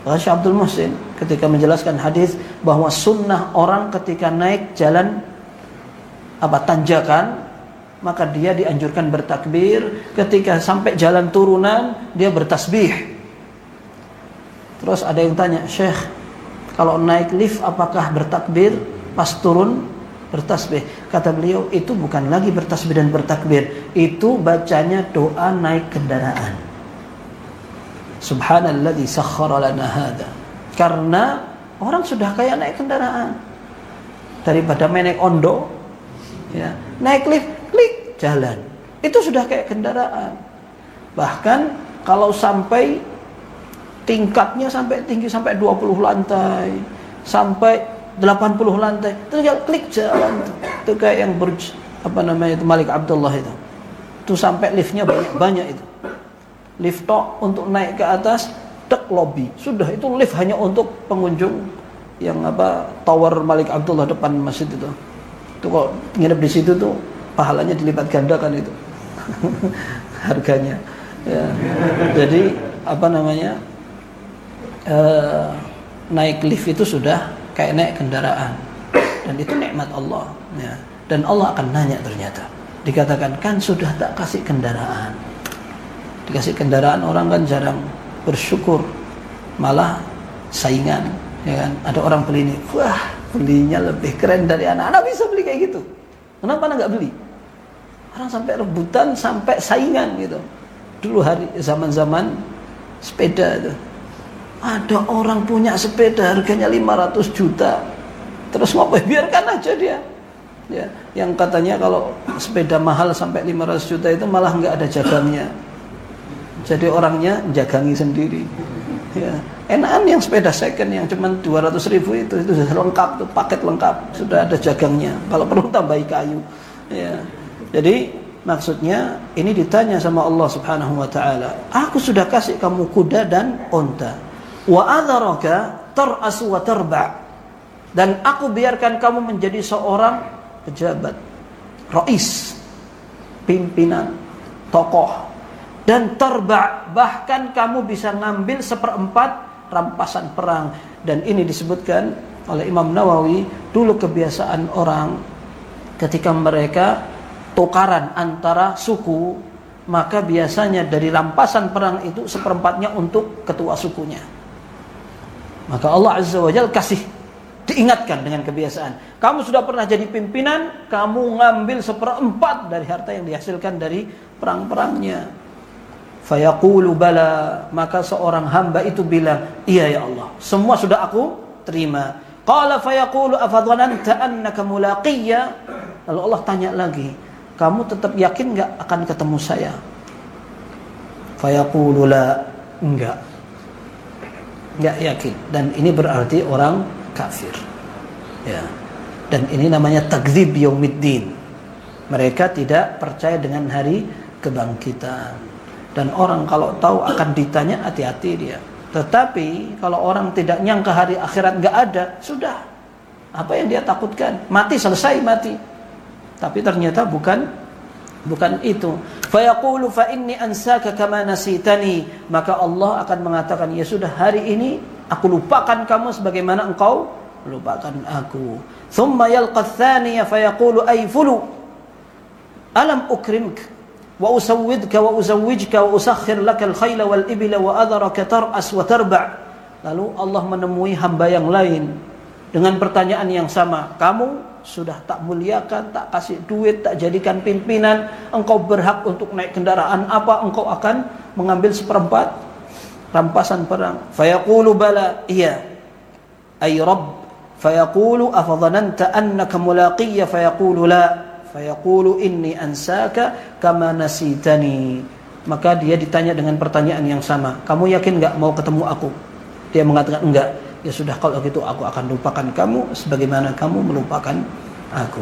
Bahkan Syekh Abdul Muhsin ketika menjelaskan hadis bahwa sunnah orang ketika naik jalan tanjakan, maka dia dianjurkan bertakbir. Ketika sampai jalan turunan, dia bertasbih. Terus ada yang tanya, Syekh, kalau naik lift apakah bertakbir? Pas turun bertasbih. Kata beliau, itu bukan lagi bertasbih dan bertakbir, itu bacanya doa naik kendaraan. Subhanalladzi sakhkhara lana hadza. Karena orang sudah kayak naik kendaraan. Daripada naik ondo, ya, naik lift, klik, jalan. Itu sudah kayak kendaraan. Bahkan kalau sampai tingkatnya sampai tinggi sampai 20 lantai, sampai 80 lantai, tinggal klik jalan tuh. Itu kayak yang itu Malik Abdullah itu. Itu sampai liftnya banyak itu. Lift tok untuk naik ke atas, tek lobby. Sudah itu lift hanya untuk pengunjung yang tower Malik Abdullah depan masjid itu. Itu kalau nginep di situ tuh pahalanya dilipat gandakan itu. Harganya. Ya. Jadi naik lift itu sudah kayak naik kendaraan, dan itu nikmat Allah, ya. Dan Allah akan nanya ternyata. Dikatakan kan sudah tak kasih kendaraan. Dikasih kendaraan orang kan jarang bersyukur, malah saingan, ya kan? Ada orang beli ini, wah belinya lebih keren dari anak bisa beli kayak gitu. Kenapa anak nggak beli? Orang sampai rebutan, sampai saingan gitu. Dulu zaman-zaman sepeda itu, ada orang punya sepeda harganya 500 juta. Terus ngapain? Biarkan aja dia. Ya, yang katanya kalau sepeda mahal sampai 500 juta itu malah nggak ada jagangnya. Jadi orangnya jagangi sendiri. Ya, enakan yang sepeda second yang cuma 200.000 itu sudah lengkap tuh, paket lengkap, sudah ada jagangnya. Kalau perlu tambahi kayu. Ya. Jadi maksudnya ini ditanya sama Allah Subhanahu wa taala, aku sudah kasih kamu kuda dan unta. Wa adharaka tar'asu wa tarba'. Dan aku biarkan kamu menjadi seorang pejabat, rais, pimpinan, tokoh, dan tarba', bahkan kamu bisa ngambil 1/4 rampasan perang. Dan ini disebutkan oleh Imam Nawawi, dulu kebiasaan orang ketika mereka tukaran antara suku, maka biasanya dari rampasan perang itu 1/4-nya untuk ketua sukunya. Maka Allah Azza wa Jalla kasih, diingatkan dengan kebiasaan. Kamu sudah pernah jadi pimpinan, kamu ngambil 1/4 dari harta yang dihasilkan dari perang-perangnya. Fayaqulu bala, maka seorang hamba itu bilang, iya ya Allah, semua sudah aku terima. Qala fayaqulu afadhananta annaka mulaqiyya. Lalu Allah tanya lagi, kamu tetap yakin enggak akan ketemu saya? Fayaqulu la, enggak yakin. Dan ini berarti orang kafir, ya. Dan ini namanya takdzib yaumiddin. Mereka tidak percaya dengan hari kebangkitan. Dan orang kalau tahu akan ditanya, hati-hati dia. Tetapi kalau orang tidak nyangka hari akhirat enggak ada, sudah. Apa yang dia takutkan? Mati, selesai mati. Tapi ternyata bukan itu. Fayaqulu fa inni ansaka kama nasitani. Maka Allah akan mengatakan, ya sudah, hari ini aku lupakan kamu sebagaimana engkau lupakan aku. Thumma yalqa tsaniya fayaqulu ay fulu alam ukrimka wa usawwidka wa uzawwijka wa usakhkhir laka al-khayla wal ibla wa adharaka tar'as wa tarba'. Lalu Allah menemui hamba yang lain dengan pertanyaan yang sama. Kamu sudah tak muliakan, tak kasih duit, tak jadikan pimpinan, engkau berhak untuk naik kendaraan apa? Engkau akan mengambil 1/4 rampasan perang. Fayaqulu bala, iya. Ay Rabb. Fayaqulu afadhananta annaka mulaqiyya? Fayaqulu la. Fayaqulu inni ansaka kama nasitani. Maka dia ditanya dengan pertanyaan yang sama, kamu yakin enggak mau ketemu aku? Dia mengatakan enggak. Ya sudah, kalau gitu aku akan lupakan kamu sebagaimana kamu melupakan aku.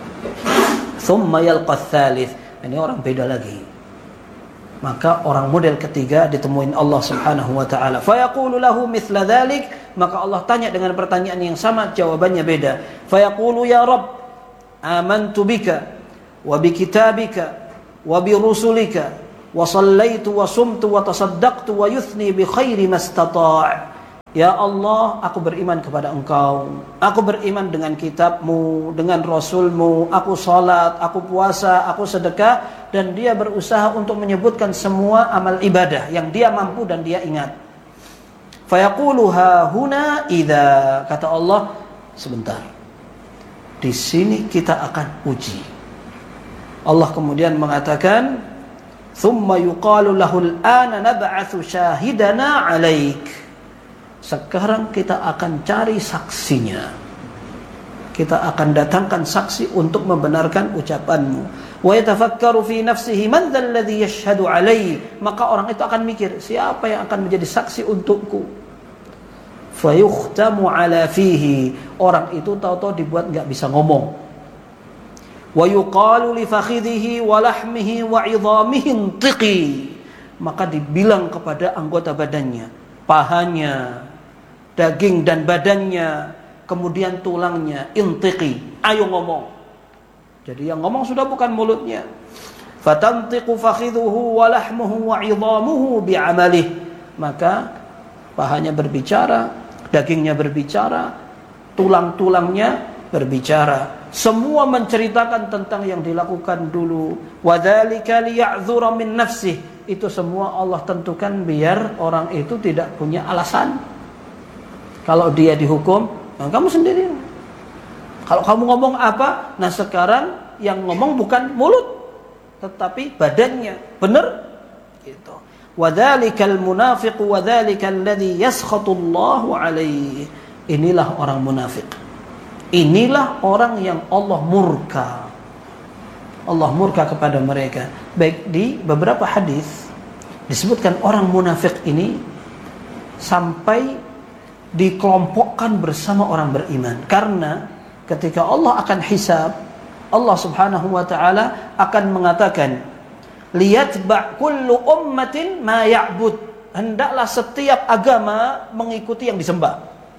Thumma yalqa tsalits. Ini orang beda lagi. Maka orang model ketiga ditemuin Allah Subhanahu wa taala. Fayaqulu lahu mithla dzalik. Maka Allah tanya dengan pertanyaan yang sama, jawabannya beda. Fayaqulu ya Rabb, amantu bika wa bi kitabika wa bi rusulika wa sallaitu wa sumtu wa tasaddaqtu wa yuthni bi khairi mastata'. Ya Allah, aku beriman kepada Engkau, aku beriman dengan kitabmu, dengan Rasulmu, aku salat, aku puasa, aku sedekah, dan dia berusaha untuk menyebutkan semua amal ibadah yang dia mampu dan dia ingat. Fayaqulu ha huna idza, kata Allah, sebentar, di sini kita akan uji. Allah kemudian mengatakan, thumma yuqalu lahul ana nab'atsu syahidana 'alaik. Sekarang kita akan cari saksinya. Kita akan datangkan saksi untuk membenarkan ucapanmu. Wa yatafakkaru fi nafsihi man dzal ladzi yashhadu 'alai. Maka orang itu akan mikir, siapa yang akan menjadi saksi untukku? Fayukhtamu 'ala fihi. Orang itu tahu-tahu dibuat enggak bisa ngomong. Wa yuqalu li fakhidhihi wa lahmihi wa 'idhamihi intiqi. Maka dibilang kepada anggota badannya, pahanya, daging dan badannya, kemudian tulangnya, intiqi, ayo ngomong. Jadi yang ngomong sudah bukan mulutnya. Fatantiqu fakhidhuhu wa lahmuhu wa 'idhamuhu bi'amalih. Maka pahanya berbicara, dagingnya berbicara, tulang-tulangnya berbicara. Semua menceritakan tentang yang dilakukan dulu. Wa dzalika liya'dzura min nafsihi. Itu semua Allah tentukan biar orang itu tidak punya alasan. Kalau dia dihukum, nah kamu sendiri. Kalau kamu ngomong apa, nah sekarang yang ngomong bukan mulut, tetapi badannya. Benar? Gitu. Wadzalikal munafiq wadzalikal ladzi yaskhatullahu alaihi. Inilah orang munafik. Inilah orang yang Allah murka. Allah murka kepada mereka. Baik di beberapa hadis disebutkan orang munafik ini sampai dikelompokkan bersama orang beriman, karena ketika Allah akan hisab, Allah Subhanahu wa taala akan mengatakan, liyatba' kullu ummatin ma ya'bud. Hendaklah setiap agama mengikuti yang disembah.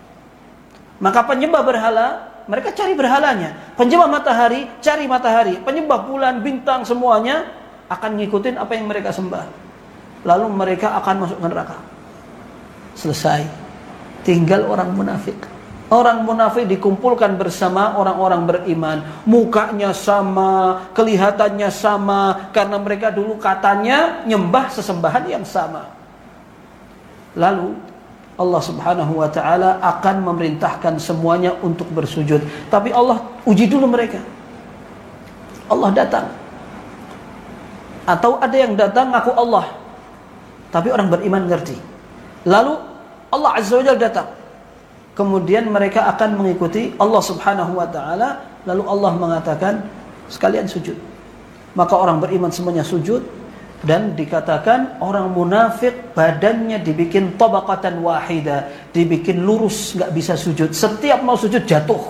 Maka penyembah berhala, mereka cari berhalanya. Penyembah matahari, cari matahari. Penyembah bulan, bintang, semuanya akan ngikutin apa yang mereka sembah. Lalu mereka akan masuk ke neraka. Selesai. Tinggal orang munafik. Orang munafik dikumpulkan bersama orang-orang beriman. Mukanya sama, kelihatannya sama, karena mereka dulu katanya nyembah sesembahan yang sama. Lalu Allah Subhanahu wa taala akan memerintahkan semuanya untuk bersujud. Tapi Allah uji dulu mereka. Allah datang. Atau ada yang datang ngaku Allah, tapi orang beriman ngerti. Lalu Allah Azza wa Jalla datang. Kemudian mereka akan mengikuti Allah Subhanahu wa taala, lalu Allah mengatakan, sekalian sujud. Maka orang beriman semuanya sujud, dan dikatakan orang munafik badannya dibikin tabaqatan wahida, dibikin lurus, enggak bisa sujud. Setiap mau sujud jatuh.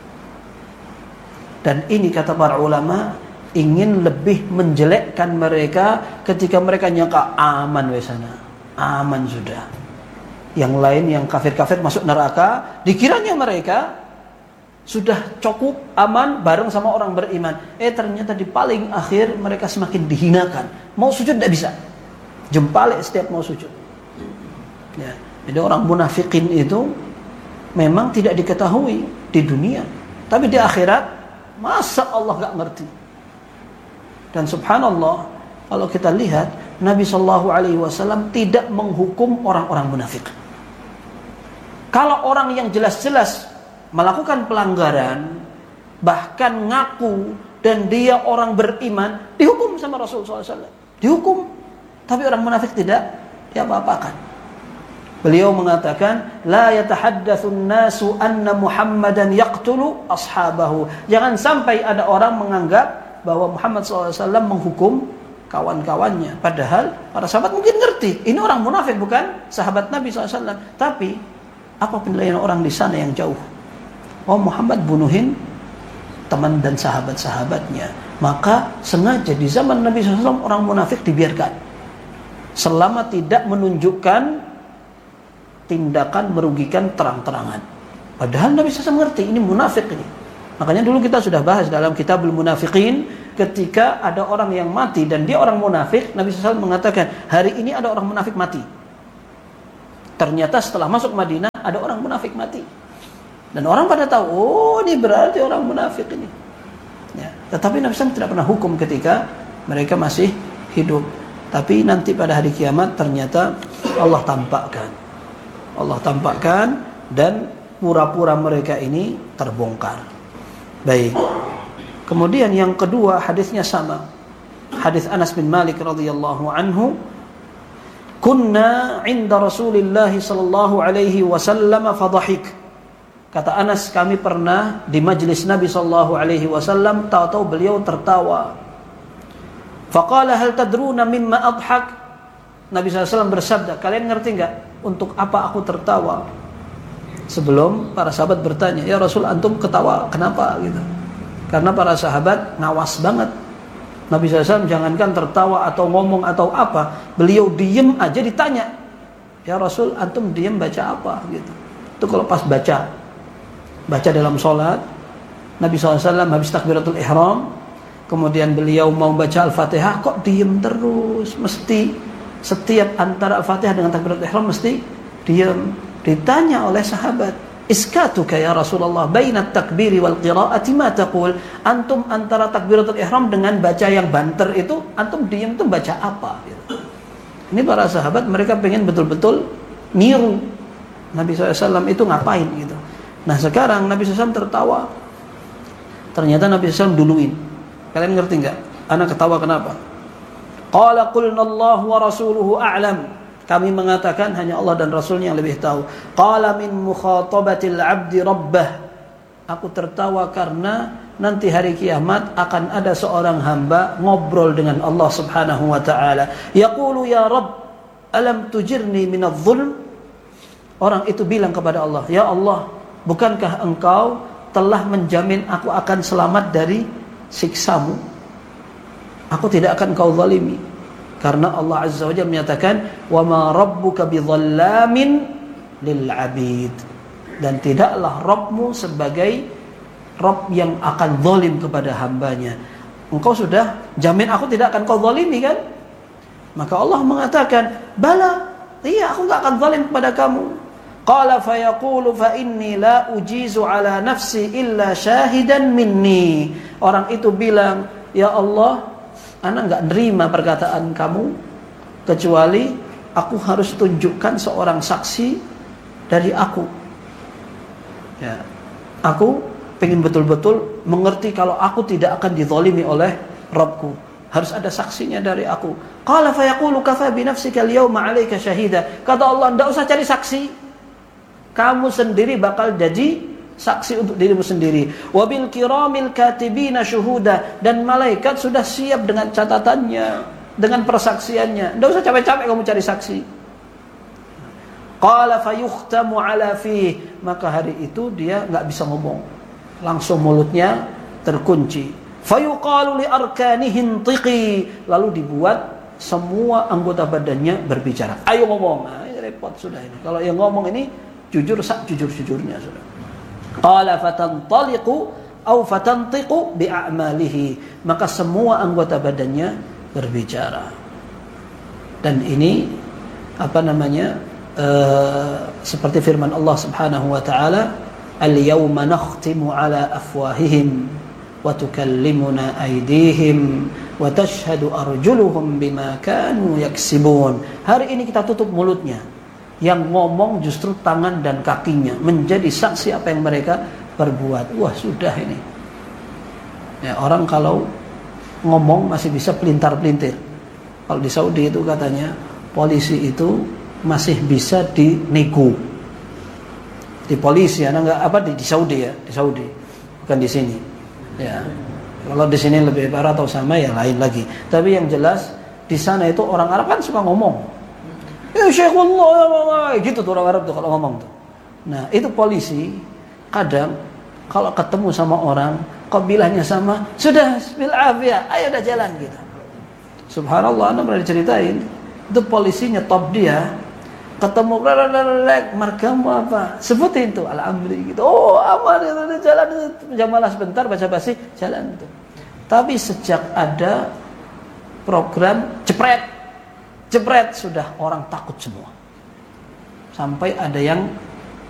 Dan ini kata para ulama ingin lebih menjelekkan mereka ketika mereka nyangka aman wesana. Aman sudah. Yang lain yang kafir-kafir masuk neraka, dikiranya mereka sudah cukup aman bareng sama orang beriman. Ternyata di paling akhir mereka semakin dihinakan. Mau sujud tidak bisa, jempalik setiap mau sujud. Ya. Jadi orang munafikin itu memang tidak diketahui di dunia, tapi di akhirat masa Allah gak ngerti. Dan subhanallah, kalau kita lihat Nabi SAW tidak menghukum orang-orang munafik. Kalau orang yang jelas-jelas melakukan pelanggaran, bahkan ngaku dan dia orang beriman, dihukum sama Rasulullah SAW. Dihukum. Tapi orang munafik tidak diapa-apakan. Beliau mengatakan, la yatahaddatsun nasu anna Muhammadan yaqtulu ashabahu. Jangan sampai ada orang menganggap bahwa Muhammad SAW menghukum kawan-kawannya. Padahal para sahabat mungkin ngerti, ini orang munafik bukan sahabat Nabi SAW. Tapi apa penilaian orang di sana yang jauh? Oh, Muhammad bunuhin teman dan sahabat-sahabatnya. Maka sengaja di zaman Nabi SAW orang munafik dibiarkan, selama tidak menunjukkan tindakan merugikan terang-terangan. Padahal Nabi SAW mengerti ini munafik ini. Makanya dulu kita sudah bahas dalam Kitabul Munafiqin, ketika ada orang yang mati dan dia orang munafik, Nabi SAW mengatakan, hari ini ada orang munafik mati. Ternyata setelah masuk Madinah, ada orang munafik mati. Dan orang pada tahu, oh ini berarti orang munafik ini. Ya. Tetapi Nabi SAW tidak pernah hukum ketika mereka masih hidup. Tapi nanti pada hari kiamat ternyata Allah tampakkan. Allah tampakkan dan pura-pura mereka ini terbongkar. Baik. Kemudian yang kedua hadisnya sama. Hadis Anas bin Malik radhiyallahu anhu, "Kunna 'inda Rasulillah sallallahu alaihi wasallam fadhahik." Kata Anas, kami pernah di majlis Nabi sallallahu alaihi wasallam, tahu-tahu beliau tertawa. Faqala hal tadruna mimma adhak? Nabi SAW bersabda, kalian ngerti enggak untuk apa aku tertawa? Sebelum para sahabat bertanya, ya Rasul antum ketawa kenapa gitu? Karena para sahabat ngawas banget. Nabi SAW jangankan tertawa atau ngomong atau apa, beliau diem aja ditanya, ya Rasul antum diem baca apa gitu. Itu kalau pas baca dalam sholat, Nabi SAW habis takbiratul ihram, kemudian beliau mau baca Al-Fatihah, kok diem terus? Mesti setiap antara Al-Fatihah dengan takbiratul ihram mesti diem. Ditanya oleh sahabat, iskatuka ya Rasulullah bainat takbiri wal qiraati ma taqul? Antum antara takbiratul ihram dengan baca yang banter itu, antum diem tuh baca apa gitu. Ini para sahabat mereka pengen betul-betul niru Nabi SAW itu ngapain gitu. Nah sekarang Nabi SAW tertawa. Ternyata Nabi SAW duluin. Kalian ngerti enggak? Anak ketawa kenapa? Qala qulna Allah wa rasuluhu a'lam. Kami mengatakan hanya Allah dan Rasulnya yang lebih tahu. Qala min mukhatabatil abdi rabbah. Aku tertawa karena nanti hari kiamat akan ada seorang hamba ngobrol dengan Allah Subhanahu wa taala. Yaqulu ya Rabb, alam tujirni minadh dhulm? Orang itu bilang kepada Allah, ya Allah, bukankah engkau telah menjamin aku akan selamat dari siksamu? Aku tidak akan kau zalimi. Karena Allah Azza wa Jalla menyatakan, wa ma rabbuka bidhallamin lil abid. Dan tidaklah Rabbmu sebagai Rabb yang akan zalim kepada hambanya. Engkau sudah jamin aku tidak akan kau zalimi kan? Maka Allah mengatakan, bala, iya aku tidak akan zalim kepada kamu. Qala fayaqulu fa inni la ujizu ala nafsi illa syahidan minni. Orang itu bilang, ya Allah, ana enggak nerima perkataan kamu kecuali aku harus tunjukkan seorang saksi dari aku. Ya, aku pengen betul-betul mengerti kalau aku tidak akan dizalimi oleh Rabbku. Harus ada saksinya dari aku. Qala fayaqulu kafa bi nafsika al-yawma 'alaika syahida. Kata Allah, enggak usah cari saksi. Kamu sendiri bakal jadi saksi untuk dirimu sendiri. Wabil kiramil katibina syuhuda. Dan malaikat sudah siap dengan catatannya, dengan persaksiannya. Tidak usah capek-capek kamu cari saksi. Qala fayukhtamu ala fih. Maka hari itu dia nggak bisa ngomong, langsung mulutnya terkunci. Fayuqalu li arkanihi intiqi. Lalu dibuat semua anggota badannya berbicara. Ayo ngomong. Nah, ini repot sudah ini. Kalau yang ngomong ini jujur, jujur-jujurnya sudah. Qala fatantaliqu au fatantiqu bi'amalihi. Maka semua anggota badannya berbicara. Dan ini seperti firman Allah Subhanahu wa taala, al-yawma nakhtimu ala afwahihim wa tukallimuna aydihim wa tashhadu arjuluhum bima kanu yaksibun. Hari ini kita tutup mulutnya. Yang ngomong justru tangan dan kakinya menjadi saksi apa yang mereka perbuat. Wah sudah ini ya, orang kalau ngomong masih bisa pelintar-pelintir. Kalau di Saudi itu katanya polisi itu masih bisa dinego. Di polisi ya, di Saudi ya, di Saudi bukan di sini ya. Kalau di sini lebih parah atau sama ya lain lagi. Tapi yang jelas di sana itu orang Arab kan suka ngomong. Ya Syekhullah, gitu tuh orang Arab tuh kalau ngomong tuh. Nah itu polisi kadang kalau ketemu sama orang, kabilahnya sama, sudah bil'afiyah, ayo udah jalan gitu. Subhanallah, anda pernah diceritain, itu polisi nyetop dia, ketemu markamu apa, sebutin tuh al-amri gitu. Oh aman itu jalan, jamalah sebentar baca basi jalan tuh. Tapi sejak ada program jepret sudah orang takut semua. Sampai ada yang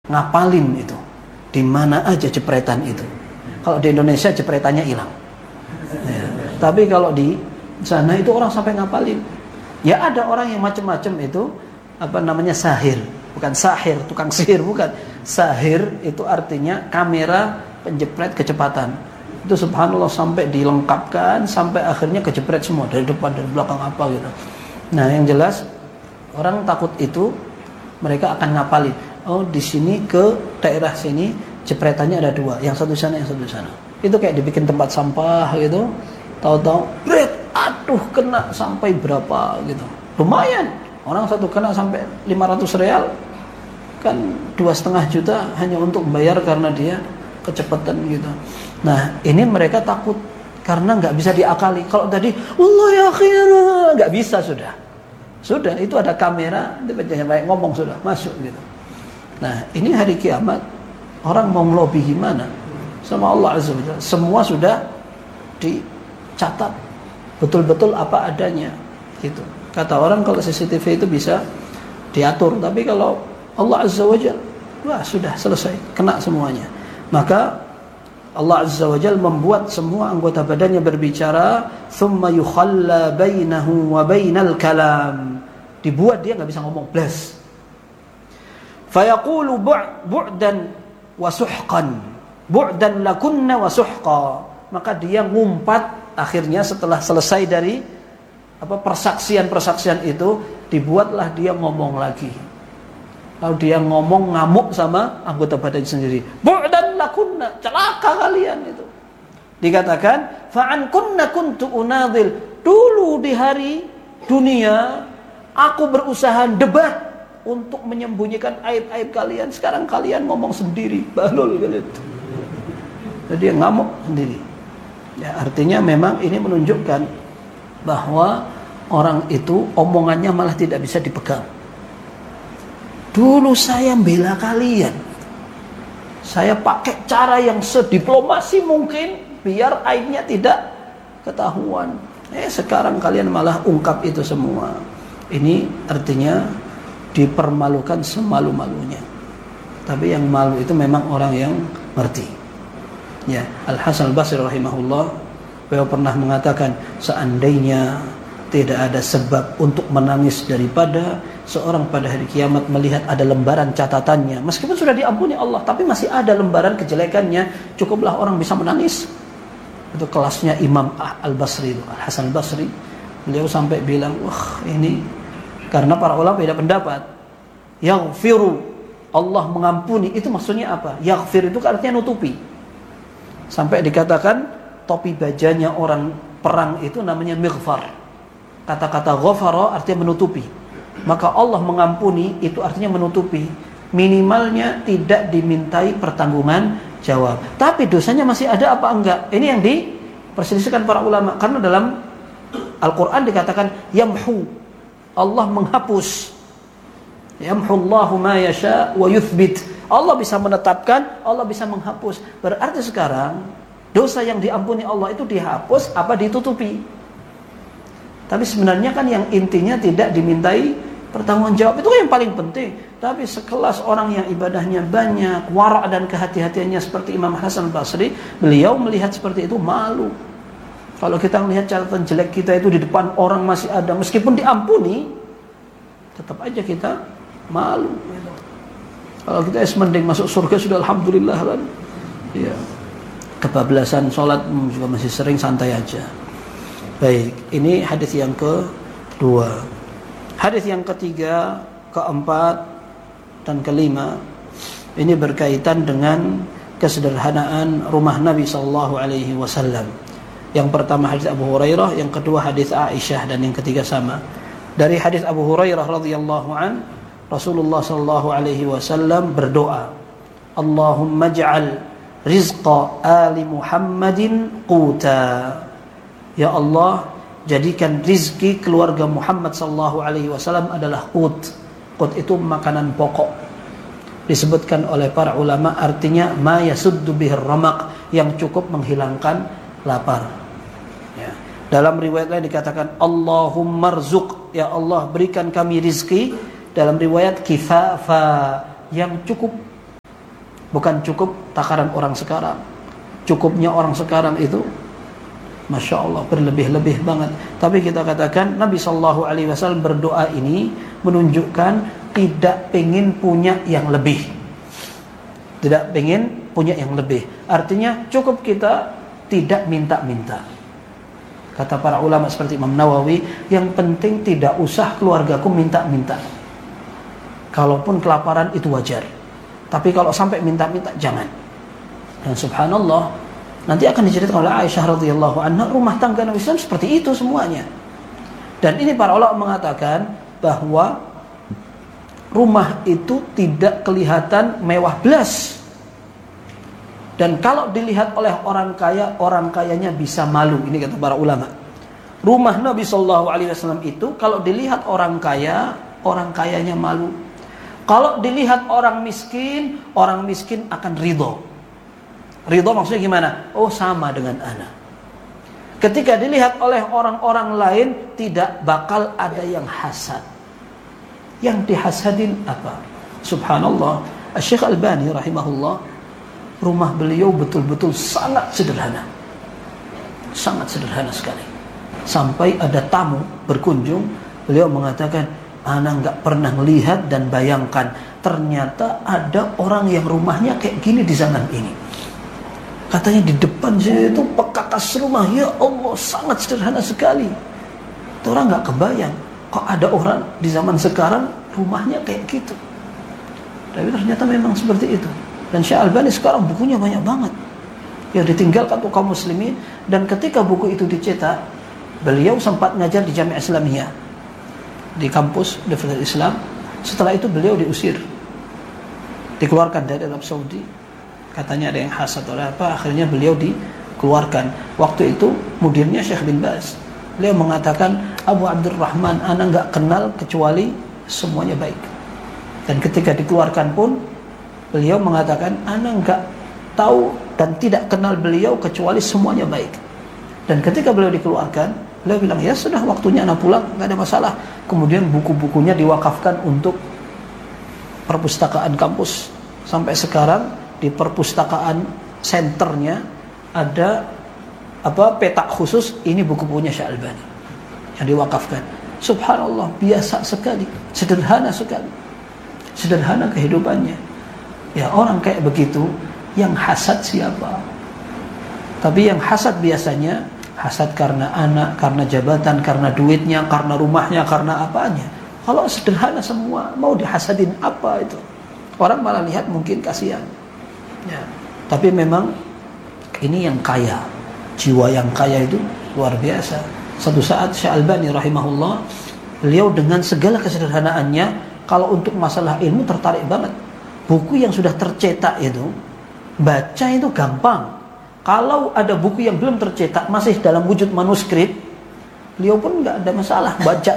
ngapalin itu. Di mana aja jepretan itu. Kalau di Indonesia jepretannya hilang. Ya. Tapi kalau di sana itu orang sampai ngapalin. Ya ada orang yang macam-macam itu sahir. Bukan sahir, tukang sihir bukan. Sahir itu artinya kamera penjepret kecepatan. Itu subhanallah sampai dilengkapkan sampai akhirnya kejepret semua dari depan dari belakang apa gitu. Nah, yang jelas orang takut itu mereka akan ngapalin. Oh, di sini ke daerah sini jepretannya ada 2, yang satu sana, yang satu sana. Itu kayak dibikin tempat sampah gitu. Tahu-tahu, aduh kena sampai berapa gitu. Lumayan. Orang satu kena sampai 500 real. Kan 2,5 juta hanya untuk membayar karena dia kecepatan gitu. Nah, ini mereka takut karena nggak bisa diakali. Kalau tadi, Allah ya akhirnya nggak bisa sudah. Sudah itu ada kamera, dia baik ngomong sudah masuk gitu. Nah, ini hari kiamat orang mau ngelobi gimana sama Allah Azza wa Jalla? Semua sudah dicatat betul-betul apa adanya gitu. Kata orang kalau CCTV itu bisa diatur, tapi kalau Allah Azza wa Jalla, wah sudah selesai, kena semuanya. Maka Allah Azza wa Jalla membuat semua anggota badannya berbicara, thumma yukhalla bainahu wa bainal kalam. Dibuat dia enggak bisa ngomong, blas. Fayaqulu bu'dan wa suhqan. Bu'dan lakunna wa suhqa. Maka dia ngumpat akhirnya setelah selesai dari persaksian-persaksian itu, dibuatlah dia ngomong lagi. Lalu dia ngomong ngamuk sama anggota badan sendiri. Bu'dan lakunna, celaka kalian itu. Dikatakan, fa'an kunna kuntu unadhil. Dulu di hari dunia, aku berusaha debat untuk menyembunyikan aib-aib kalian. Sekarang kalian ngomong sendiri, balul kalian. Jadi dia ngamuk sendiri. Ya, artinya memang ini menunjukkan bahwa orang itu omongannya malah tidak bisa dipegang. Dulu saya bela kalian, saya pakai cara yang sediplomasi mungkin biar aibnya tidak ketahuan. Sekarang kalian malah ungkap itu semua. Ini artinya dipermalukan semalu-malunya. Tapi yang malu itu memang orang yang ngerti. Ya, Al-Hasan Al-Basri rahimahullah, beliau pernah mengatakan, seandainya tidak ada sebab untuk menangis daripada seorang pada hari kiamat melihat ada lembaran catatannya, meskipun sudah diampuni Allah, tapi masih ada lembaran kejelekannya, cukuplah orang bisa menangis. Itu kelasnya Imam Al-Basri, Al-Hasan Al-Basri. Beliau sampai bilang, wah ini, karena para ulama beda pendapat. Yaghfiru, Allah mengampuni, itu maksudnya apa? Yaghfir itu artinya nutupi. Sampai dikatakan topi bajanya orang perang itu namanya mighfar. Kata-kata ghafara artinya menutupi. Maka Allah mengampuni itu artinya menutupi. Minimalnya tidak dimintai pertanggungan jawab. Tapi dosanya masih ada apa enggak? Ini yang diperselisihkan para ulama. Karena dalam Al-Quran dikatakan yamhu, Allah menghapus. Yamhullahu ma yasha wa yuthbit. Allah bisa menetapkan, Allah bisa menghapus. Berarti sekarang dosa yang diampuni Allah itu dihapus apa ditutupi? Tapi sebenarnya kan yang intinya tidak dimintai pertanggungjawab, itu kan yang paling penting. Tapi sekelas orang yang ibadahnya banyak, wara' dan kehati-hatiannya seperti Imam Hasan Basri, beliau melihat seperti itu malu. Kalau kita melihat catatan jelek kita itu di depan orang masih ada, meskipun diampuni, tetap aja kita malu. Kalau kita mending masuk surga sudah alhamdulillah kan. Ya. Kebablasan sholat juga masih sering, santai aja. Baik, ini hadis yang kedua. Hadis yang ketiga, keempat, dan kelima, ini berkaitan dengan kesederhanaan rumah Nabi SAW. Yang pertama hadis Abu Hurairah, yang kedua hadis Aisyah, dan yang ketiga sama. Dari hadis Abu Hurairah radhiyallahu an, Rasulullah SAW berdoa, Allahumma ja'al rizqa ali Muhammadin quta. Ya Allah, jadikan rizki keluarga Muhammad SAW adalah qut. Qut itu makanan pokok. Disebutkan oleh para ulama artinya ma yasuddu bihir ramaq, yang cukup menghilangkan lapar. Ya. Dalam riwayat lain dikatakan Allahumma rzuq, ya Allah berikan kami rizki. Dalam riwayat kifafa, yang cukup Bukan cukup takaran orang sekarang. Cukupnya orang sekarang itu Masya Allah berlebih-lebih banget. Tapi kita katakan Nabi SAW berdoa ini menunjukkan tidak pengen punya yang lebih. Tidak pengen punya yang lebih. Artinya cukup kita tidak minta-minta. Kata para ulama seperti Imam Nawawi, yang penting tidak usah keluargaku minta-minta. Kalaupun kelaparan itu wajar. Tapi kalau sampai minta-minta jangan. Dan subhanallah, nanti akan diceritakan oleh Aisyah radhiyallahu anha, rumah tangga Nabi SAW seperti itu semuanya. Dan ini para ulama mengatakan bahwa rumah itu tidak kelihatan mewah belas. Dan kalau dilihat oleh orang kaya, orang kayanya bisa malu. Ini kata para ulama. Rumah Nabi SAW itu kalau dilihat orang kaya, orang kayanya malu. Kalau dilihat orang miskin akan ridho. Ridho maksudnya gimana? Oh, sama dengan anak. Ketika dilihat oleh orang-orang lain, tidak bakal ada yang hasad. Yang dihasadin apa? Subhanallah, Syekh Albani rahimahullah, rumah beliau betul-betul sangat sederhana. Sangat sederhana sekali. Sampai ada tamu berkunjung, beliau mengatakan, ana nggak pernah melihat dan bayangkan ternyata ada orang yang rumahnya kayak gini di zaman ini. Katanya di depan sini itu pekakas rumah, ya Allah sangat sederhana sekali. Itu orang nggak kebayang kok ada orang di zaman sekarang rumahnya kayak gitu. Tapi ternyata memang seperti itu. Dan Syekh Albani sekarang bukunya banyak banget yang ditinggalkan untuk kaum muslimin. Dan ketika buku itu dicetak, beliau sempat ngajar di Jami'ah Islamiyah, di kampus Universitas Islam. Setelah itu beliau diusir, dikeluarkan dari Arab Saudi. Katanya ada yang hasad oleh apa, akhirnya beliau dikeluarkan. Waktu itu mudirnya Syekh bin Baz. Beliau mengatakan, Abu Abdurrahman, ana enggak kenal kecuali semuanya baik. Dan ketika dikeluarkan pun beliau mengatakan, ana enggak tahu dan tidak kenal beliau kecuali semuanya baik. Dan ketika beliau dikeluarkan, beliau bilang, ya sudah waktunya anak pulang, nggak ada masalah. Kemudian buku-bukunya diwakafkan untuk perpustakaan kampus. Sampai sekarang di perpustakaan senternya ada peta khusus, ini buku-bukunya Syekh Albani yang diwakafkan. Subhanallah, biasa sekali, sederhana sekali, sederhana kehidupannya. Ya orang kayak begitu, yang hasad siapa? Tapi yang hasad biasanya hasad karena anak, karena jabatan, karena duitnya, karena rumahnya, karena apanya. Kalau sederhana semua, mau dihasadin apa itu? Orang malah lihat mungkin kasihan. Ya. Tapi memang ini yang kaya, jiwa yang kaya itu luar biasa. Satu saat Syekh Albani rahimahullah, beliau dengan segala kesederhanaannya, kalau untuk masalah ilmu tertarik banget. Buku yang sudah tercetak itu, baca itu gampang. Kalau ada buku yang belum tercetak, masih dalam wujud manuskrip, beliau pun nggak ada masalah baca,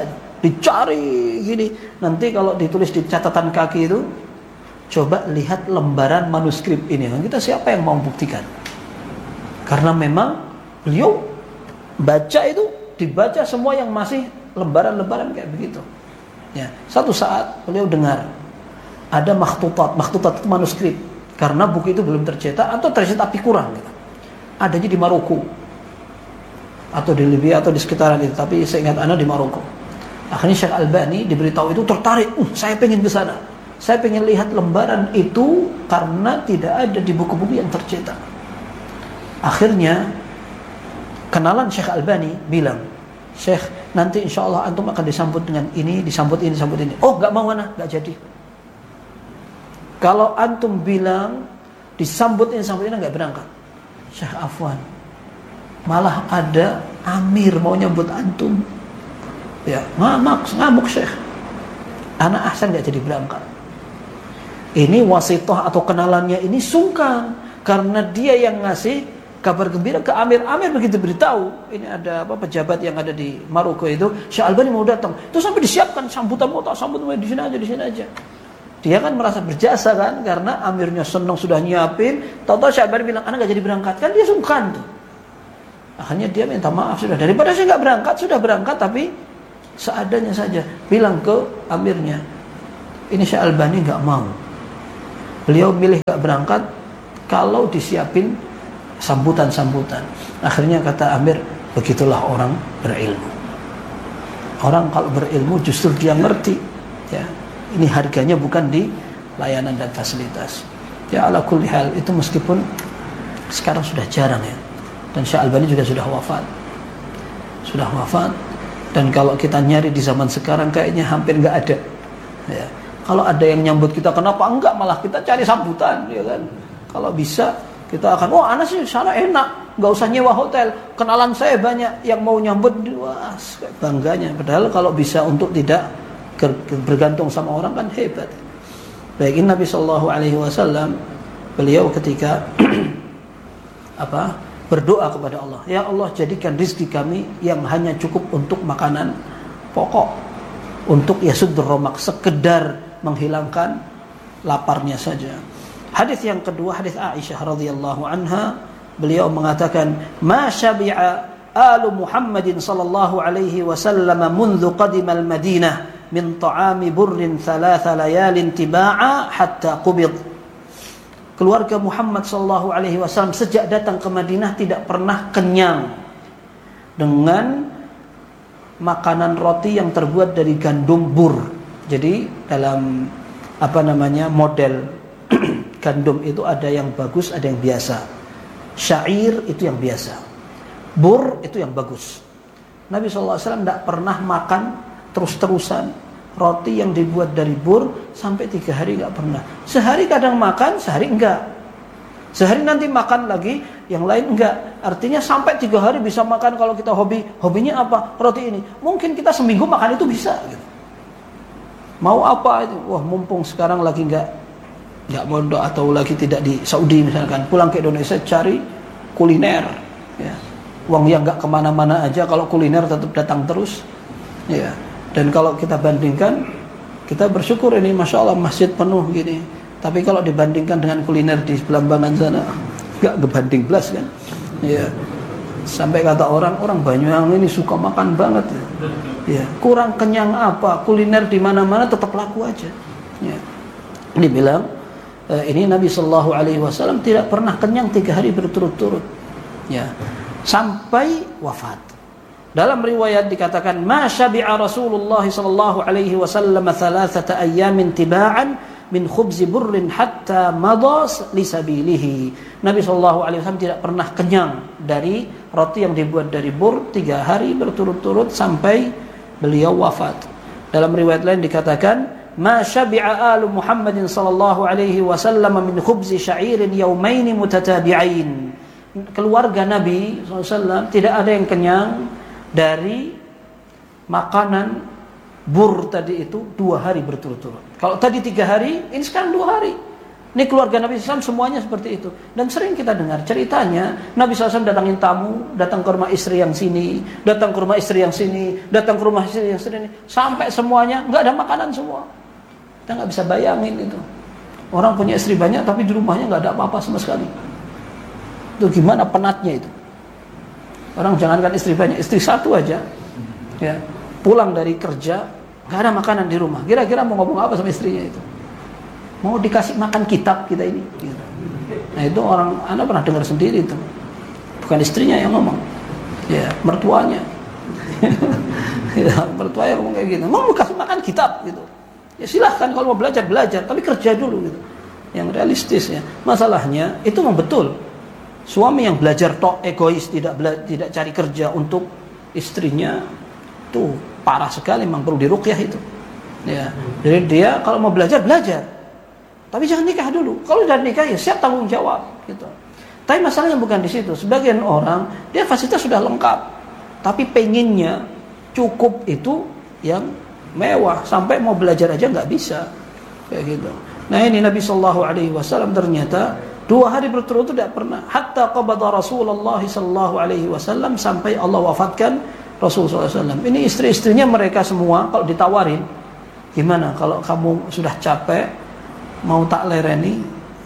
dicari gini. Nanti kalau ditulis di catatan kaki itu, coba lihat lembaran manuskrip ini. Kita siapa yang mau buktikan? Karena memang beliau baca itu, dibaca semua yang masih lembaran-lembaran kayak begitu. Ya, satu saat beliau dengar ada makhtutat itu manuskrip. Karena buku itu belum tercetak atau tercetak tapi kurang gitu. Adanya di Maroko atau di Libya atau di sekitaran itu, tapi seingat ana di Maroko. Akhirnya Syekh Albani diberitahu itu tertarik, saya pengen ke sana, saya pengen lihat lembaran itu karena tidak ada di buku-buku yang tercetak. Akhirnya kenalan Syekh Albani bilang, Syekh, nanti insya Allah antum akan disambut dengan ini, disambut ini, disambut ini. Oh, nggak mau ana, nggak jadi. Kalau antum bilang disambut ini, disambut ini, nggak berangkat. Syekh Afwan, malah ada amir mau nyambut antum. Ya, ngamuk Syekh. Anak ahsan nggak jadi berangkat. Ini wasithah atau kenalannya ini sungkan karena dia yang ngasih kabar gembira ke amir. Amir begitu beritahu ini ada pejabat yang ada di Maroko itu, Syekh Albani mau datang. Itu sampai disiapkan sambutan, mau tak sambut di sini aja, di sini aja. Dia kan merasa berjasa kan, karena amirnya senang sudah nyiapin. Tahu-tahu Syekh Albani bilang, anak gak jadi berangkat, kan dia sungkan tuh. Akhirnya dia minta maaf, sudah daripada saya gak berangkat, sudah berangkat tapi seadanya saja. Bilang ke amirnya, ini Syekh Albani gak mau. Beliau milih gak berangkat kalau disiapin sambutan-sambutan. Akhirnya kata Amir, begitulah orang berilmu. Orang kalau berilmu justru dia ngerti, ya, ini harganya bukan di layanan dan fasilitas. Ya ala kulli hal, itu meskipun sekarang sudah jarang ya. Dan Syekh Albani juga sudah wafat. Sudah wafat. Dan kalau kita nyari di zaman sekarang kayaknya hampir nggak ada. Ya. Kalau ada yang nyambut kita, kenapa enggak? Malah kita cari sambutan, ya kan? Kalau bisa kita akan, oh anak sih sana enak, nggak usah nyewa hotel. Kenalan saya banyak yang mau nyambut, wah bangganya. Padahal kalau bisa untuk tidak bergantung sama orang kan hebat. Baik, Nabi Shallallahu Alaihi Wasallam beliau ketika berdoa kepada Allah, ya Allah jadikan rizki kami yang hanya cukup untuk makanan pokok, untuk yasuddur romak, sekedar menghilangkan laparnya saja. Hadis yang kedua, hadis Aisyah radhiyallahu anha, beliau mengatakan, "Ma syabi'a alu Muhammadin sallallahu alaihi wasallam mundu qadimal Madinah min ta'ami burrin thalatha layalin tiba'a hatta qubid." Keluarga Muhammad sallallahu alaihi wasallam sejak datang ke Madinah tidak pernah kenyang dengan makanan roti yang terbuat dari gandum bur. Jadi dalam model gandum itu ada yang bagus, ada yang biasa. Syair itu yang biasa, bur itu yang bagus. Nabi SAW tidak pernah makan terus-terusan roti yang dibuat dari bur sampai 3 hari, nggak pernah. Sehari kadang makan, sehari enggak. Sehari nanti makan lagi, yang lain enggak. Artinya sampai 3 hari bisa makan. Kalau kita hobinya apa? Roti ini. Mungkin kita seminggu makan itu bisa gitu. Mau apa itu? Wah, mumpung sekarang lagi enggak mondok atau lagi tidak di Saudi misalkan, pulang ke Indonesia cari kuliner, ya. Uang yang enggak kemana-mana aja, kalau kuliner tetap datang terus, ya. Dan kalau kita bandingkan, kita bersyukur ini Masya Allah masjid penuh gini. Tapi kalau dibandingkan dengan kuliner di Belambangan sana, enggak ngebanding belas kan, ya. Sampai kata orang Banyuwangi ini suka makan banget, ya. Kurang kenyang apa? Kuliner di mana-mana tetap laku aja, ya. Ini bilang ini Nabi Sallallahu Alaihi Wasallam tidak pernah kenyang 3 hari berturut-turut, ya, sampai wafat. Dalam riwayat dikatakan, ma syabi'a Rasulullah Sallallahu Alaihi Wasallam 3 ayyamin tiba'an min khubzi burrin hatta madas li sabilihi. Nabi Sallallahu Alaihi Wasallam tidak pernah kenyang dari roti yang dibuat dari bur 3 hari berturut-turut sampai beliau wafat. Dalam riwayat lain dikatakan, ma syabi'a alu Muhammadin sallallahu alaihi wasallam min khubzi sya'irin yawmaini mutatabi'ain. Keluarga Nabi SAW tidak ada yang kenyang dari makanan bur tadi itu 2 hari berturut-turut. Kalau tadi 3 hari, ini sekarang 2 hari. Ini keluarga Nabi SAW semuanya seperti itu. Dan sering kita dengar ceritanya, Nabi SAW datangin tamu, datang ke rumah istri yang sini, datang ke rumah istri yang sini, datang ke rumah istri yang sini, sampai semuanya nggak ada makanan semua. Kita nggak bisa bayangin itu. Orang punya istri banyak, tapi di rumahnya nggak ada apa-apa sama sekali. Itu gimana penatnya itu? Orang jangankan istri banyak, istri satu aja, ya, pulang dari kerja nggak ada makanan di rumah. Kira-kira mau ngomong apa sama istrinya itu? Mau dikasih makan kitab kita ini, gitu. Nah itu orang, Anda pernah dengar sendiri itu, bukan istrinya yang ngomong, ya mertuanya, ya, mertuanya ngomong kayak gitu. Mau dikasih makan kitab, gitu. Ya silahkan kalau mau belajar, tapi kerja dulu, gitu. Yang realistis ya. Masalahnya itu memang betul. Suami yang belajar tok egois, tidak cari kerja untuk istrinya, tuh parah sekali, memang perlu diruqyah itu. Ya, jadi dia kalau mau belajar. Tapi jangan nikah dulu. Kalau sudah nikah ya siap tanggung jawab gitu. Tapi masalahnya bukan di situ. Sebagian orang dia fasilitas sudah lengkap, tapi pengennya cukup itu yang mewah, sampai mau belajar aja nggak bisa kayak gitu. Nah ini Nabi Sallallahu Alaihi Wasallam ternyata 2 hari berturut-turut tidak pernah. Hatta qabada Rasulullah Sallallahu Alaihi Wasallam, sampai Allah wafatkan Rasulullah SAW. Ini istri-istrinya mereka semua kalau ditawarin, gimana kalau kamu sudah capek, mau tak lereni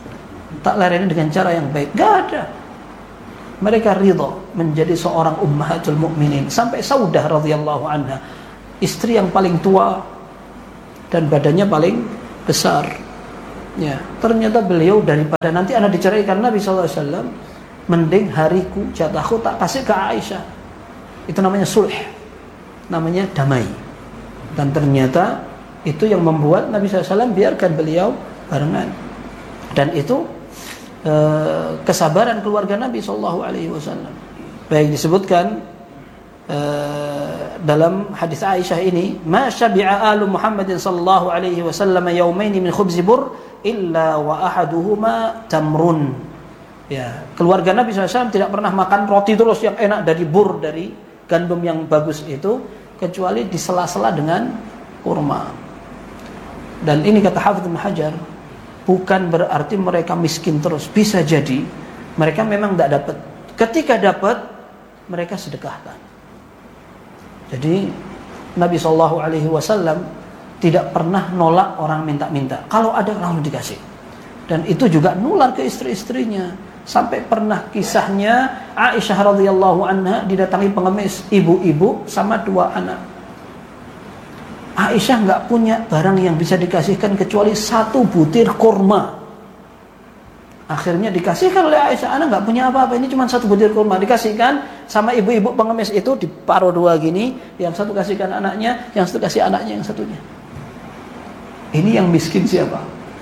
dengan cara yang baik, gak ada. Mereka ridha menjadi seorang ummahatul mukminin. Sampai Saudah radhiyallahu anha, istri yang paling tua dan badannya paling besar, Ya, ternyata beliau daripada nanti anak diceraikan Nabi SAW, mending hariku, jatahku tak kasih ke Aisyah. Itu namanya sulh, namanya damai. Dan ternyata itu yang membuat Nabi SAW biarkan beliau barengan. Dan itu kesabaran keluarga Nabi SAW. Baik disebutkan dalam hadis Aisyah ini, ma syabi'a alu Muhammadin sallallahu alaihi wasallam yaumaini min khubzi bur illa wa ahaduhuma tamrun. Ya, keluarga Nabi SAW tidak pernah makan roti terus yang enak dari bur, dari gandum yang bagus itu, kecuali di sela-sela dengan kurma. Dan ini kata Hafidz Ibnu Hajar, bukan berarti mereka miskin terus. Bisa jadi mereka memang tidak dapat. Ketika dapat, mereka sedekahkan. Jadi Nabi SAW tidak pernah nolak orang minta-minta. Kalau ada langsung dikasih. Dan itu juga nular ke istri-istrinya. Sampai pernah kisahnya Aisyah radhiyallahu anha didatangi pengemis ibu-ibu sama 2 anak. Aisyah nggak punya barang yang bisa dikasihkan kecuali 1 butir kurma. Akhirnya dikasihkan oleh Aisyah, anak nggak punya apa-apa, ini cuma 1 butir kurma. Dikasihkan sama ibu-ibu pengemis itu, diparuh 2 gini, yang satu kasihkan anaknya, yang satu kasih anaknya yang satunya. Ini yang miskin siapa?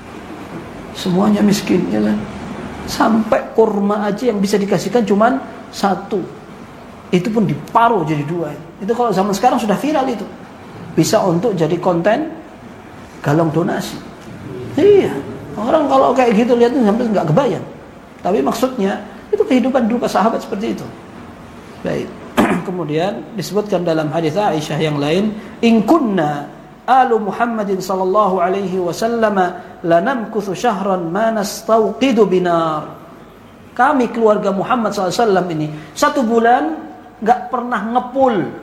Semuanya miskin, ya kan? Sampai kurma aja yang bisa dikasihkan cuma 1. Itu pun diparuh jadi 2. Itu kalau zaman sekarang sudah viral itu. Bisa untuk jadi konten galong donasi. Iya, orang kalau kayak gitu lihat sampai nggak kebayang. Tapi maksudnya itu kehidupan dulu sahabat seperti itu. Baik. Kemudian disebutkan dalam hadis Aisyah yang lain, in kunna alu Muhammadin sallallahu alaihi wasallam lanamkuthu syahran ma nastawqidu binar. Kami keluarga Muhammad SAW ini 1 bulan nggak pernah ngepul.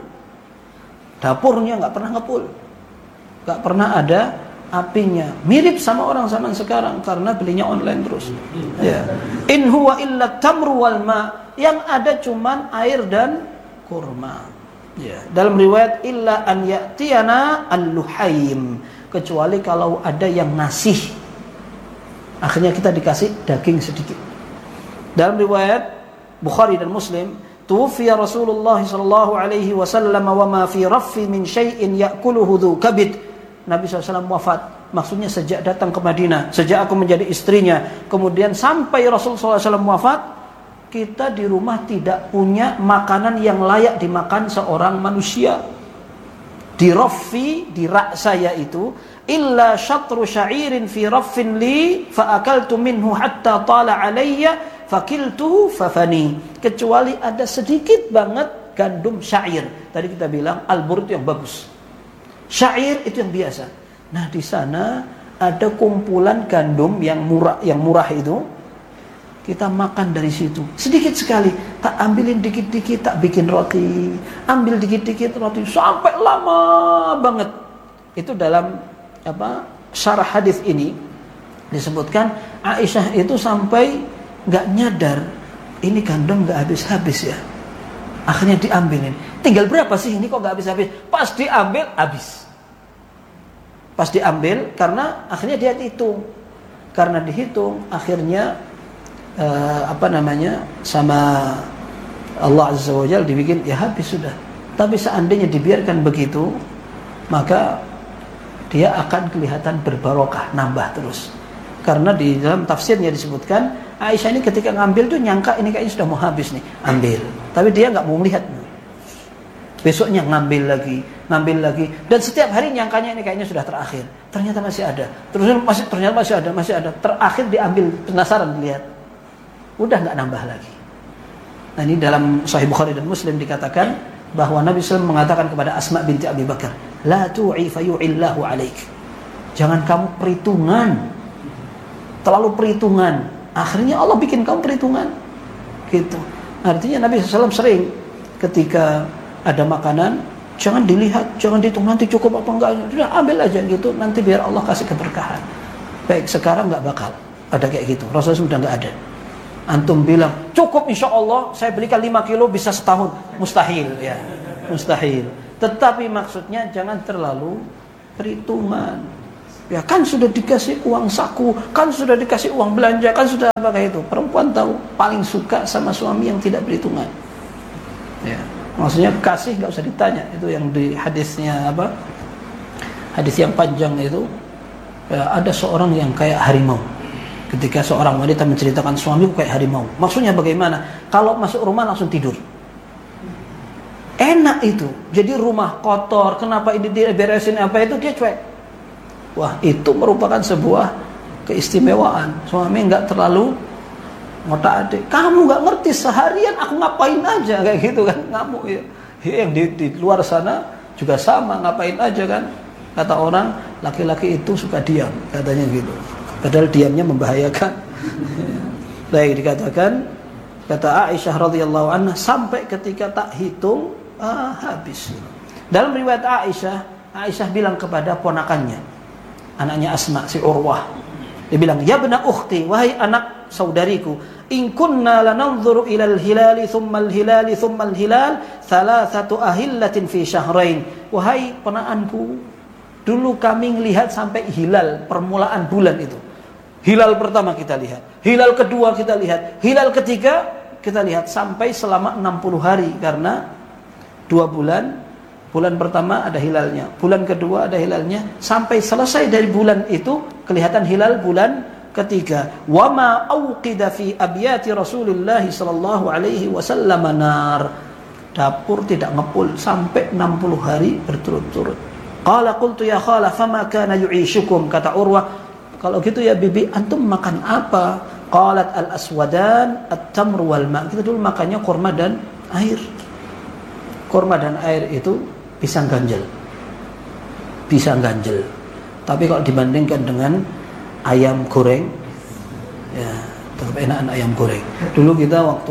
Dapurnya nggak pernah ngepul, nggak pernah ada apinya. Mirip sama orang zaman sekarang karena belinya online terus. Ya. In huwa illa tamru wal ma, yang ada cuman air dan kurma. Ya. Dalam riwayat illa an ya'tiyana al-luhaim, kecuali kalau ada yang ngasih. Akhirnya kita dikasih daging sedikit. Dalam riwayat Bukhari dan Muslim, tuwfiya Rasulullah sallallahu alaihi wasallam wa ma fi raffi min syai'in ya'kuluhu dhu kabid. Nabi SAW wafat. Maksudnya sejak datang ke Madinah, sejak aku menjadi istrinya, kemudian sampai Rasulullah SAW wafat, kita di rumah tidak punya makanan yang layak dimakan seorang manusia. Di raffi, di rak saya itu, illa syatru sya'irin fi raffin li fa akaltu minhu hatta tala alayya fakiltuhu fafani. Kecuali ada sedikit banget gandum syair. Tadi kita bilang al-bur itu yang bagus, syair itu yang biasa. Nah, di sana ada kumpulan gandum yang murah itu. Kita makan dari situ sedikit sekali, tak ambilin dikit-dikit, tak bikin roti, ambil dikit-dikit roti sampai lama banget. Itu dalam syarah hadis ini disebutkan Aisyah itu sampai nggak nyadar ini gandum nggak habis-habis ya. Akhirnya diambilin. Tinggal berapa sih ini kok nggak habis-habis? Pas diambil habis. Pas diambil karena akhirnya dia hitung. Karena dihitung akhirnya sama Allah Azza wa Jalla dibikin ya habis sudah. Tapi seandainya dibiarkan begitu, maka dia akan kelihatan berbarokah, nambah terus. Karena di dalam tafsirnya disebutkan Aisyah ini ketika ngambil tuh nyangka ini kayaknya sudah mau habis nih, ambil. Tapi dia nggak mau melihat. Besoknya ngambil lagi, dan setiap hari nyangkanya ini kayaknya sudah terakhir. Ternyata masih ada. Ternyata masih ada. Terakhir diambil, penasaran dilihat. Udah nggak nambah lagi. Nah, ini dalam Sahih Bukhari dan Muslim dikatakan bahwa Nabi SAW mengatakan kepada Asma binti Abi Bakar, la tu'i fayu'illahu alaik. Jangan kamu perhitungan, terlalu perhitungan. Akhirnya Allah bikin kamu perhitungan. Gitu. Artinya Nabi SAW sering ketika ada makanan, jangan dilihat, jangan dihitung nanti cukup apa enggak. Sudah ambil aja gitu, nanti biar Allah kasih keberkahan. Baik, sekarang enggak bakal ada kayak gitu. Rasulullah sudah enggak ada. Antum bilang, cukup insya Allah, saya belikan 5 kilo bisa setahun. Mustahil ya, mustahil. Tetapi maksudnya jangan terlalu perhitungan. Ya kan sudah dikasih uang saku, kan sudah dikasih uang belanja, kan sudah apa kayak itu. Perempuan tahu paling suka sama suami yang tidak perhitungan. Ya, maksudnya kasih nggak usah ditanya. Itu yang di hadisnya apa? Hadis yang panjang itu, ya, ada seorang yang kayak harimau. Ketika seorang wanita menceritakan suamiku kayak harimau. Maksudnya bagaimana? Kalau masuk rumah langsung tidur. Enak itu. Jadi rumah kotor, kenapa ini diberesin apa itu, dia cuek. Wah, itu merupakan sebuah keistimewaan. Suami nggak terlalu ngotak-atik. Kamu nggak ngerti seharian aku ngapain aja kayak gitu kan, ngamuk ya. Yang di luar sana juga sama, ngapain aja kan. Kata orang, laki-laki itu suka diam, katanya gitu. Padahal diamnya membahayakan. Baik, dikatakan, kata Aisyah radhiyallahu anha, sampai ketika tak hitung habis. Dalam riwayat Aisyah bilang kepada ponakannya, anaknya Asma, si Urwah, dia bilang, ya bena ukhti, wahai anak saudariku, in kunna lananzuru ilal hilali thumma al-hilali thumma al-hilal thalathatu ahillatin fi syahrain. Wahai ponakanku, dulu kami melihat sampai hilal, permulaan bulan itu. Hilal pertama kita lihat, hilal kedua kita lihat, hilal ketiga kita lihat, sampai selama 60 hari, karena 2 bulan. Bulan pertama ada hilalnya, bulan kedua ada hilalnya, sampai selesai dari bulan itu kelihatan hilal bulan ketiga. Wa ma auqida fi abyati Rasulillah sallallahu alaihi wasallam nar. Dapur tidak ngepul sampai 60 hari berturut-turut. Qala qultu ya khala fama kana yu'ishukum, kata Urwah, kalau gitu ya bibi, antum makan apa? Qalat al-aswadan at-tamr wal ma'. Kita dulu makannya kurma dan air. Kurma dan air itu pisang ganjel. Tapi kalau dibandingkan dengan ayam goreng, ya tetap enakan ayam goreng. Dulu kita waktu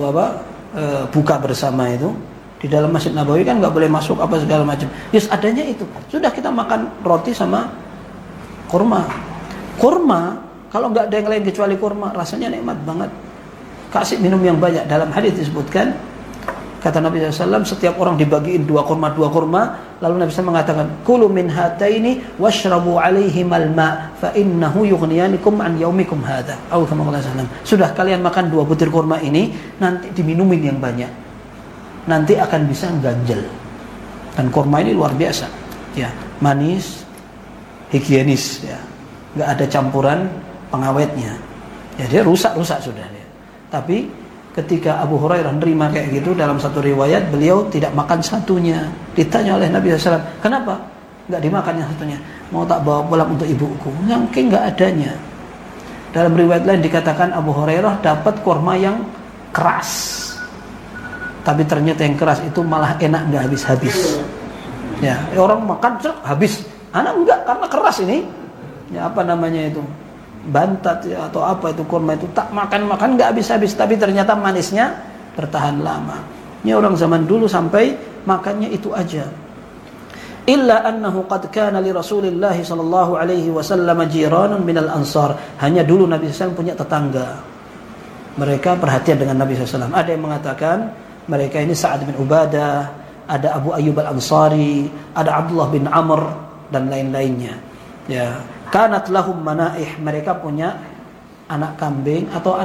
buka bersama itu di dalam Masjid Nabawi kan nggak boleh masuk apa segala macam. Yes, adanya itu. Sudah kita makan roti sama kurma. Kurma kalau nggak ada yang lain kecuali kurma, rasanya nikmat banget. Kasih minum yang banyak. Dalam hadis disebutkan, kata Nabi SAW, setiap orang dibagiin 2 kurma, lalu Nabi SAW mengatakan, kulu min hataini washrabu alaihimal ma' fa innahu yughniyanikum an yaumikum hadha. Sudah, kalian makan 2 butir kurma ini, nanti diminumin yang banyak, nanti akan bisa ganjel. Dan kurma ini luar biasa, ya, manis, higienis, ya, nggak ada campuran pengawetnya, ya, dia rusak sudah ya. Tapi ketika Abu Hurairah nerima kayak gitu, dalam satu riwayat beliau tidak makan satunya. Ditanya oleh Nabi SAW, kenapa nggak dimakan yang satunya? Mau tak bawa pulang untuk ibuku? Mungkin nggak adanya. Dalam riwayat lain dikatakan Abu Hurairah dapat kurma yang keras, tapi ternyata yang keras itu malah enak, nggak habis-habis. Ya, orang makan habis, anak enggak, karena keras ini. Ya, apa namanya itu? Bantat ya, atau apa itu kurma itu, tak makan nggak habis-habis, tapi ternyata manisnya bertahan lama. Ini orang zaman dulu sampai makannya itu aja. Illa annahu qad kana li Rasulillah sallallahu alaihi wasallam jiranun minal ansar. Hanya dulu Nabi SAW punya tetangga, mereka perhatian dengan Nabi SAW. Ada yang mengatakan mereka ini Sa'ad bin Ubadah, ada Abu Ayyub al-Ansari, ada Abdullah bin Amr dan lain-lainnya. Ya, kanat lahum manaih, mereka punya anak kambing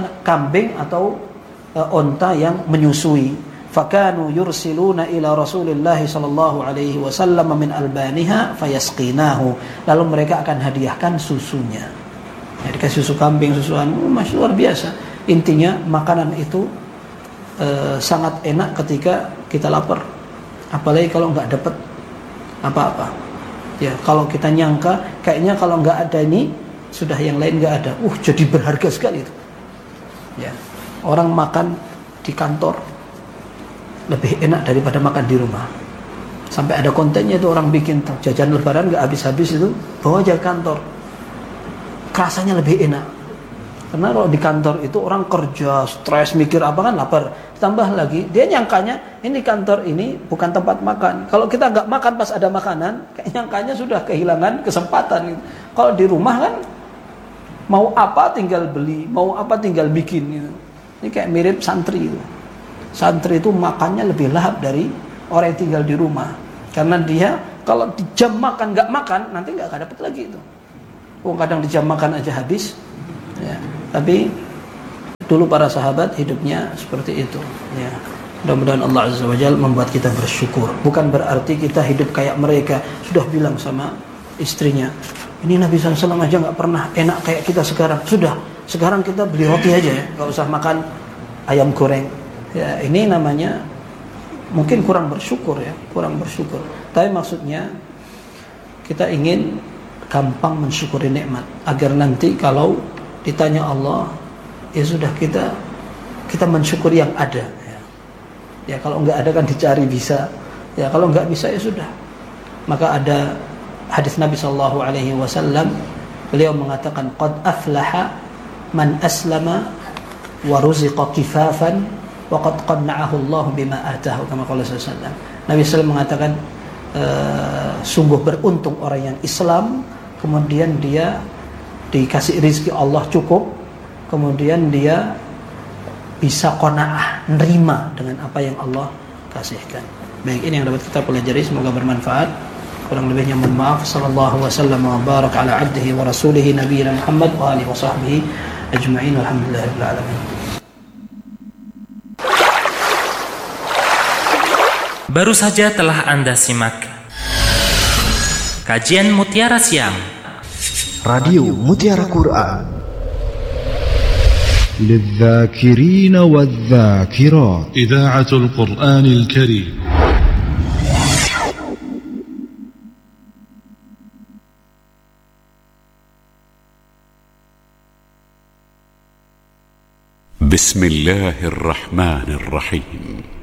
atau onta yang menyusui. Fakanu yursiluna ila Rasulillah sallallahu alaihi wasallam min albaniha fayasqinahu. Lalu mereka akan hadiahkan susunya. Ya, dikasih susu kambing, susuan, masih luar biasa. Intinya makanan itu sangat enak ketika kita lapar. Apalagi kalau nggak dapat apa-apa. Ya, kalau kita nyangka kayaknya kalau nggak ada ini sudah yang lain nggak ada, jadi berharga sekali itu. Ya, orang makan di kantor lebih enak daripada makan di rumah. Sampai ada kontennya itu, orang bikin jajan lebaran nggak habis-habis itu, bawa aja ke kantor. Rasanya lebih enak. Karena kalau di kantor itu orang kerja, stres, mikir apa kan, lapar. Tambah lagi, dia nyangkanya ini kantor ini bukan tempat makan. Kalau kita nggak makan pas ada makanan, kayak nyangkanya sudah kehilangan kesempatan gitu. Kalau di rumah kan, mau apa tinggal beli, mau apa tinggal bikin gitu. Ini kayak mirip santri itu. Santri itu makannya lebih lahap dari orang yang tinggal di rumah. Karena dia kalau di jam makan nggak makan, nanti nggak akan dapat lagi itu. kadang di jam makan aja habis. Ya. Tapi dulu para sahabat hidupnya seperti itu. Ya. Mudah-mudahan Allah Azza wa Jalla membuat kita bersyukur. Bukan berarti kita hidup kayak mereka. Sudah bilang sama istrinya, ini Nabi SAW aja gak pernah enak kayak kita sekarang. Sudah, sekarang kita beli roti aja ya, gak usah makan ayam goreng. Ya, ini namanya mungkin kurang bersyukur ya, kurang bersyukur. Tapi maksudnya kita ingin gampang mensyukuri nikmat, agar nanti kalau ditanya Allah, ya sudah kita mensyukuri yang ada. Ya kalau nggak ada kan dicari bisa. Ya kalau nggak bisa ya sudah. Maka ada hadis Nabi Shallallahu Alaihi Wasallam, beliau mengatakan, qad aflaha man aslama wa ruziqa kifafan wa qad qanna'ahu Allah bima atahu, kama qala sallallahu. Nabi SAW mengatakan, sungguh beruntung orang yang Islam, kemudian dia dikasih rezeki Allah cukup, kemudian dia bisa qanaah, nerima dengan apa yang Allah kasihkan. Baik, ini yang dapat kita pelajari, semoga bermanfaat. Kurang lebihnya mohon maaf. Sallallahu wasallam wa baraka ala abdihi wa rasulihi nabiyina Muhammad wa alihi wa sahbihi ajma'in, walhamdulillahirabbil alamin. Baru saja telah Anda simak kajian Mutiara Siang Radio Mutiara Quran للذاكرين والذاكرات إذاعة القرآن الكريم. بسم الله الرحمن الرحيم.